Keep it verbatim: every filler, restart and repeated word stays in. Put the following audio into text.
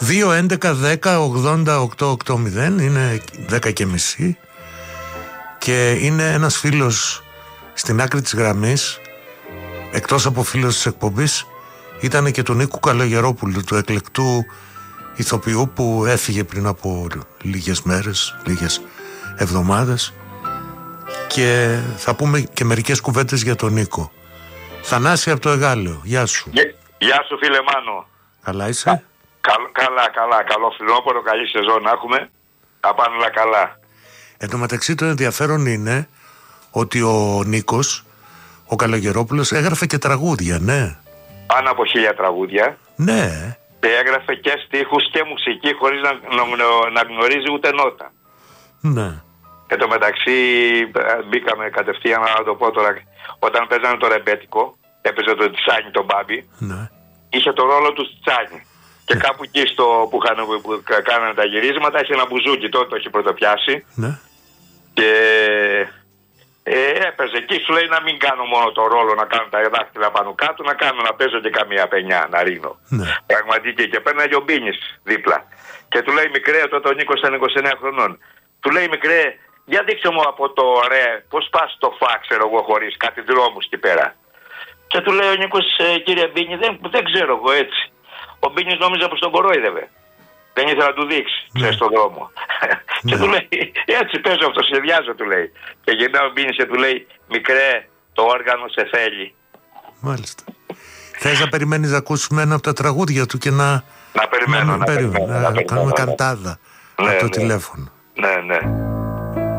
δύο έντεκα δέκα ογδόντα οκτώ ογδόντα είναι δέκα και μισή και είναι ένας φίλος στην άκρη της γραμμής, εκτός από φίλος της εκπομπής, ήταν και του Νίκου Καλογερόπουλου, του εκλεκτού ηθοποιού που έφυγε πριν από λίγες μέρες, λίγες εβδομάδες, και θα πούμε και μερικές κουβέντες για τον Νίκο. Θανάση από το Εγάλεο, γεια σου. Γεια σου φίλε Μάνο. Καλά είσαι? Καλ, καλά, καλά, καλό φθινόπωρο, καλή σεζόν να έχουμε. Θα πάνε όλα καλά. Εν τω μεταξύ το ενδιαφέρον είναι ότι ο Νίκος, ο Καλογερόπουλος, έγραφε και τραγούδια, ναι. Πάνω από χίλια τραγούδια. Ναι. Και έγραφε και στίχους και μουσική χωρίς να, να, να γνωρίζει ούτε νότα. Ναι. Εν τω μεταξύ μπήκαμε κατευθείαν, να το πω τώρα, όταν παίζανε το ρεμπέτικο, έπαιζε το Τσάνι τον Μπάμπη, ναι. Είχε το ρόλο του Τσάνι. Και κάπου εκεί στο που, είχαν, που κάνανε τα γυρίσματα είχε ένα μπουζούκι, τότε το είχε πρωτοπιάσει. Ναι. Και ε, έπαιζε εκεί, σου λέει να μην κάνω μόνο το ρόλο, να κάνω τα δάχτυλα πάνω κάτω, να κάνω να παίζω και καμία πενιά, να ρίνω. Ναι. Πραγματικά και πέρναγε και ο Μπίνης δίπλα. Και του λέει μικρέ, τότε ο Νίκος ήταν είκοσι εννέα χρονών. Του λέει μικρέ, για δείξε μου από το ρε, πώς πας το φα, ξέρω εγώ, χωρίς κάτι δρόμους εκεί πέρα. Και του λέει ο Νίκος, κύριε Μπίνη, δεν, δεν ξέρω εγώ έτσι. Ο Μπίνης νόμιζε πως τον κορόιδευε. Δεν ήθελα να του δείξει, ξέρει, στον δρόμο. Ναι. Και του λέει, έτσι παίζω αυτό, σχεδιάζω, του λέει. Και γυρνάει ο Μπίνης και του λέει, μικρέ, το όργανο σε θέλει. Μάλιστα. Θες να περιμένεις να ακούσουμε ένα από τα τραγούδια του και να... Να περιμένω, να, να, περιμένω, να, να, να, να κάνουμε ναι. καντάδα Ναι, από το ναι. τηλέφωνο. Ναι, ναι.